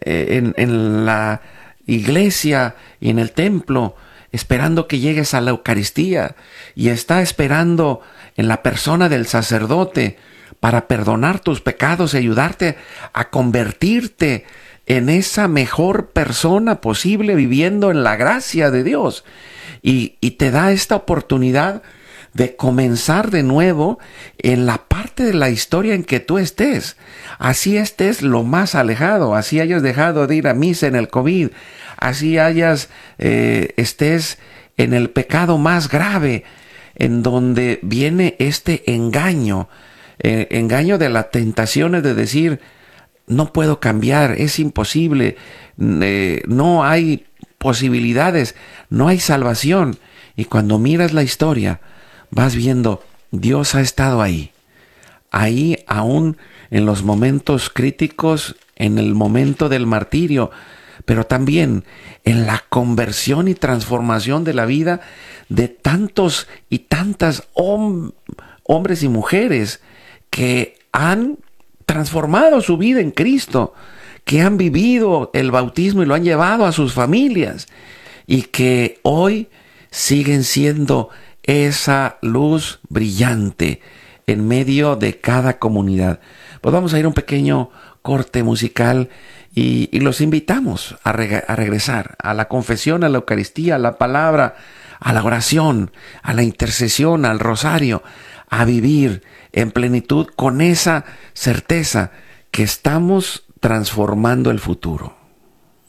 en la iglesia y en el templo, esperando que llegues a la Eucaristía, y está esperando en la persona del sacerdote para perdonar tus pecados y ayudarte a convertirte en esa mejor persona posible, viviendo en la gracia de Dios. Y te da esta oportunidad de comenzar de nuevo en la parte de la historia en que tú estés. Así estés lo más alejado, así hayas dejado de ir a misa en el COVID, así estés en el pecado más grave, en donde viene este engaño de las tentaciones de decir, no puedo cambiar, es imposible, no hay posibilidades, no hay salvación. Y cuando miras la historia, vas viendo, Dios ha estado ahí aún en los momentos críticos, en el momento del martirio, pero también en la conversión y transformación de la vida de tantos y tantas hombres y mujeres que han transformado su vida en Cristo, que han vivido el bautismo y lo han llevado a sus familias, y que hoy siguen siendo esa luz brillante en medio de cada comunidad. Pues vamos a ir a un pequeño corte musical y los invitamos a regresar a la confesión, a la Eucaristía, a la palabra, a la oración, a la intercesión, al rosario, a vivir en plenitud con esa certeza que estamos transformando el futuro.